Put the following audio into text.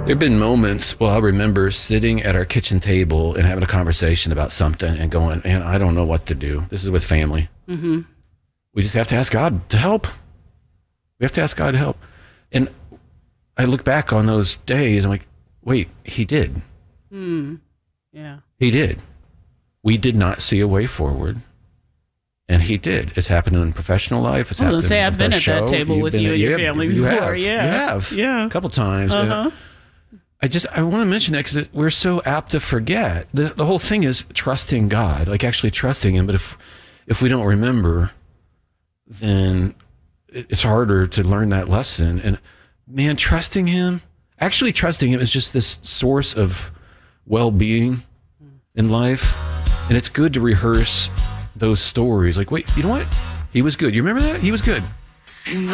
There've been moments, well, I remember sitting at our kitchen table and having a conversation about something and going, man, I don't know what to do. This is with family. Mm-hmm. We just have to ask God to help. We have to ask God to help. And I look back on those days, I'm like, wait, he did. Yeah. He did. We did not see a way forward. And he did. It's happened in professional life. It's happened I've with been our at show. that table with you and your family before. You have. Yeah. A couple times. Uh-huh. I want to mention that because we're so apt to forget. The whole thing is trusting God, like actually trusting him. But if we don't remember, then it's harder to learn that lesson. And man, trusting him is just this source of well-being in life. And it's good to rehearse those stories. Like, wait, you know what? He was good. You remember that? He was good.